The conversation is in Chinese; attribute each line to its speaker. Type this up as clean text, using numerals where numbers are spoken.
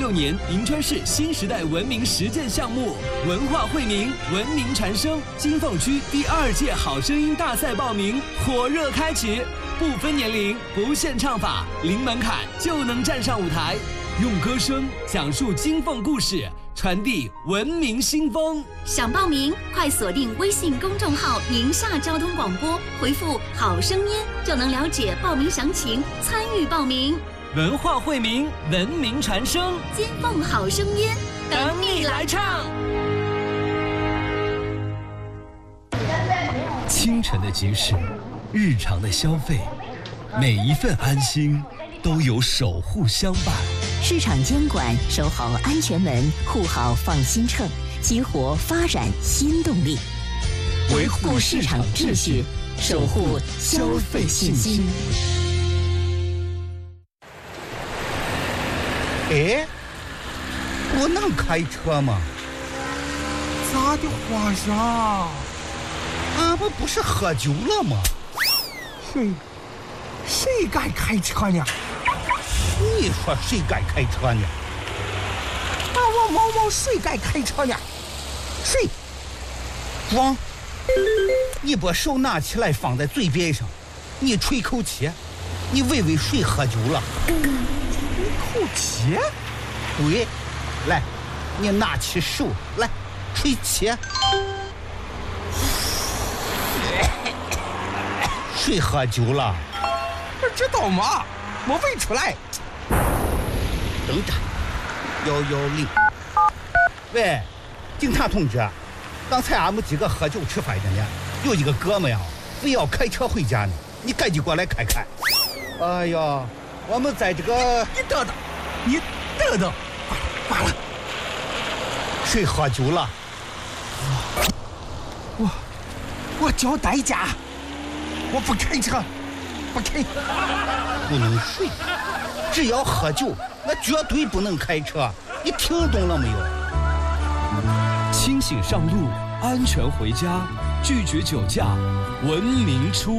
Speaker 1: 2016年银川市新时代文明实践项目文化惠民，文明传声，金凤区第2届好声音大赛报名火热开启，不分年龄，不限唱法，零门槛就能站上舞台，用歌声讲述金凤故事，传递文明新风。
Speaker 2: 想报名，快锁定微信公众号“宁夏交通广播”，回复“好声音”就能了解报名详情，参与报名。
Speaker 1: 文化惠民，文明传声，
Speaker 2: 金凤好声音，
Speaker 1: 等你来唱。清晨的集市，日常的消费，每一份安心都有守护相伴。
Speaker 3: 市场监管，守好安全门，护好放心秤，激活发展新动力，维护市场秩序，守护消费信心。
Speaker 4: 哎，我能开车吗？
Speaker 5: 咋的花啥？
Speaker 4: 俺们不是喝酒了吗？
Speaker 5: 谁该开车呢？
Speaker 4: 你说谁该开车呢？
Speaker 5: 我毛毛谁该开车呢？谁？
Speaker 4: 装！你把手拿起来放在嘴边上，你吹口气，你问问谁喝酒了？
Speaker 5: 吹口气？
Speaker 4: 对，来，你拿起手来，吹气。谁喝酒了？
Speaker 5: 不知道吗？我问出来。
Speaker 4: 等着，110。喂，警察同志，刚才俺们几个喝酒吃饭的呢，有一个哥们呀，非要开车回家呢，你赶紧过来看看。哎呀，我们在这个……
Speaker 5: 你等等，罢了。
Speaker 4: 谁喝酒了？
Speaker 5: 我交代价，我不开车，不开。
Speaker 4: 不能睡，只要喝酒，那绝对不能开车。你听懂了没有？
Speaker 1: 清醒上路，安全回家，拒绝酒驾，文明出